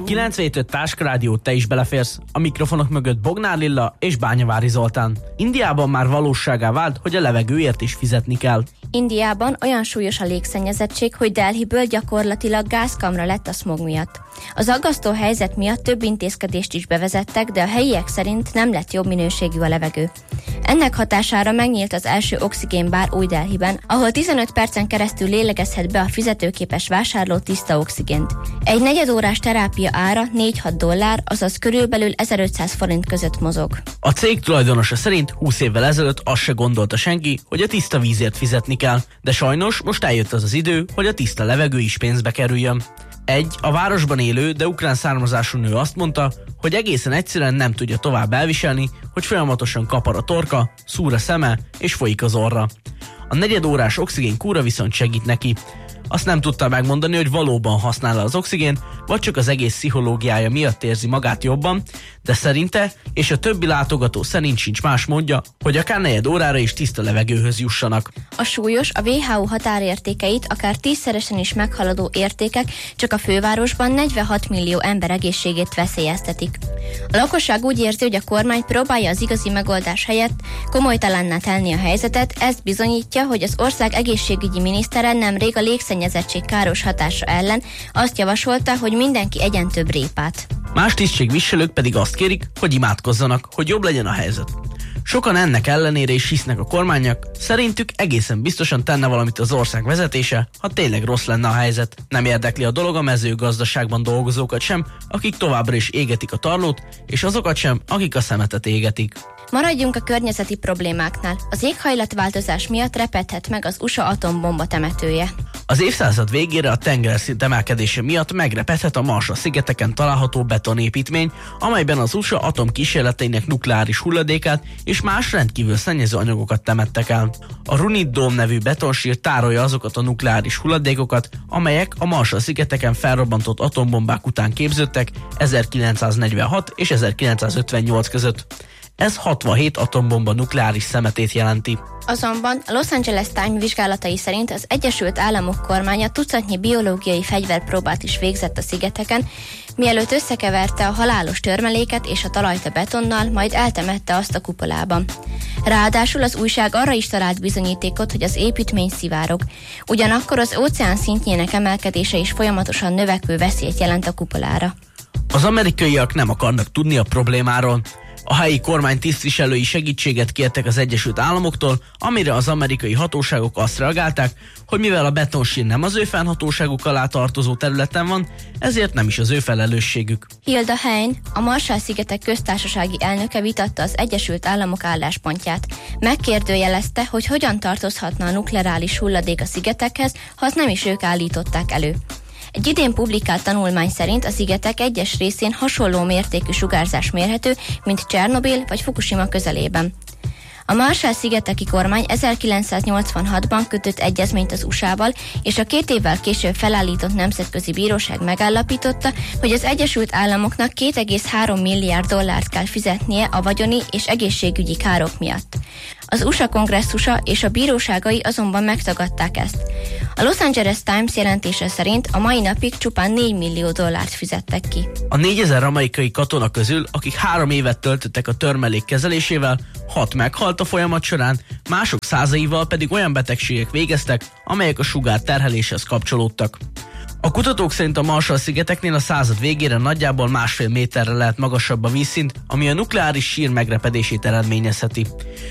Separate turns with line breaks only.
9-5 Táskarádió, te is beleférsz. A mikrofonok mögött Bognár Lilla és Bányavári Zoltán. Indiában már valóságá vált, hogy a levegőért is fizetni kell.
Indiában olyan súlyos a légszennyezettség, hogy Delhiből gyakorlatilag gázkamra lett a szmog miatt. Az aggasztó helyzet miatt több intézkedést is bevezettek, de a helyiek szerint nem lett jobb minőségű a levegő. Ennek hatására megnyílt az első oxigénbár Új-Delhiben, ahol 15 percen keresztül lélegezhet be a fizetőképes vásárló tiszta oxigént. Egy negyedórás terápia ára $4-6, azaz körülbelül 1500 forint között mozog.
A cég tulajdonosa szerint 20 évvel ezelőtt azt se gondolta senki, hogy a tiszta vízért fizetni kell, de sajnos most eljött az idő, hogy a tiszta levegő is pénzbe kerüljön. A városban élő, de ukrán származású nő azt mondta, hogy egészen egyszerűen nem tudja tovább elviselni, hogy folyamatosan kapar a torka, szúr a szeme és folyik az orra. A negyedórás oxigénkúra viszont segít neki. Azt nem tudta megmondani, hogy valóban használ az oxigén, vagy csak az egész pszichológiája miatt érzi magát jobban, de szerinte és a többi látogató szerint sincs más módja, hogy akár negyed órára is tiszta levegőhöz jussanak.
A súlyos, a WHO határértékeit akár 10-szeresen is meghaladó értékek csak a fővárosban 46 millió ember egészségét veszélyeztetik. A lakosság úgy érzi, hogy a kormány próbálja az igazi megoldás helyett komolytalanná tenni a helyzetet, ezt bizonyítja, hogy az ország egészségügyi minisztere nemrég a légszennyezettség káros hatása ellen azt javasolta, hogy mindenki egyen több répát.
Más tisztségviselők pedig azt kérik, hogy imádkozzanak, hogy jobb legyen a helyzet. Sokan ennek ellenére is hisznek a kormánynak, szerintük egészen biztosan tenne valamit az ország vezetése, ha tényleg rossz lenne a helyzet. Nem érdekli a dolog a mezőgazdaságban dolgozókat sem, akik továbbra is égetik a tarlót, és azokat sem, akik a szemetet égetik.
Maradjunk a környezeti problémáknál. Az éghajlatváltozás miatt repedhet meg az USA atombomba temetője.
Az évszázad végére a tengerszint emelkedése miatt megrepedhet a Marshall-szigeteken található betonépítmény, amelyben az USA atomkísérleteinek nukleáris hulladékát és más rendkívül szennyező anyagokat temettek el. A Runit Dome nevű betonsír tárolja azokat a nukleáris hulladékokat, amelyek a Marshall-szigeteken felrobbantott atombombák után képződtek 1946 és 1958 között. Ez 67 atombomba nukleáris szemetét jelenti.
Azonban a Los Angeles Times vizsgálatai szerint az Egyesült Államok kormánya tucatnyi biológiai fegyverpróbát is végzett a szigeteken, mielőtt összekeverte a halálos törmeléket és a talajt a betonnal, majd eltemette azt a kupolában. Ráadásul az újság arra is talált bizonyítékot, hogy az építmény szivárog. Ugyanakkor az óceán szintjének emelkedése is folyamatosan növekvő veszélyt jelent a kupolára.
Az amerikaiak nem akarnak tudni a problémáról. A helyi kormány tisztviselői segítséget kértek az Egyesült Államoktól, amire az amerikai hatóságok azt reagálták, hogy mivel a betonsír nem az ő fennhatóságuk alá tartozó területen van, ezért nem is az ő felelősségük.
Hilda Hein, a Marshall-szigetek köztársasági elnöke vitatta az Egyesült Államok álláspontját. Megkérdőjelezte, hogy hogyan tartozhatna a nukleáris hulladék a szigetekhez, ha azt nem is ők állították elő. Egy idén publikált tanulmány szerint a szigetek egyes részén hasonló mértékű sugárzás mérhető, mint Csernobil vagy Fukushima közelében. A Marshall-szigeteki kormány 1986-ban kötött egyezményt az USA-val, és a 2 évvel később felállított nemzetközi bíróság megállapította, hogy az Egyesült Államoknak $2,3 milliárd kell fizetnie a vagyoni és egészségügyi károk miatt. Az USA kongresszusa és a bíróságai azonban megtagadták ezt. A Los Angeles Times jelentése szerint a mai napig csupán $4 millió fizettek ki.
A 4000 amerikai katona közül, akik 3 évet töltöttek a törmelék kezelésével, 6 meghalt a folyamat során, mások százaival pedig olyan betegségek végeztek, amelyek a sugárterheléshez kapcsolódtak. A kutatók szerint a Marshall-szigeteknél a század végére nagyjából 1,5 méterre lehet magasabb a vízszint, ami a nukleáris sír megrepedését eredményezheti.